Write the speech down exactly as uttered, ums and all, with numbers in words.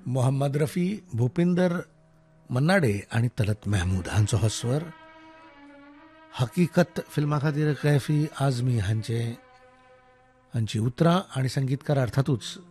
मोहम्मद रफी, भूपिंदर मन्नाडे आणि तलत महमूद हांचो हो स्वर. हकीकत फिल्मा खातीर कैफी आझमी हांचे हांची उतरां आणि संगीतकार अर्थातूच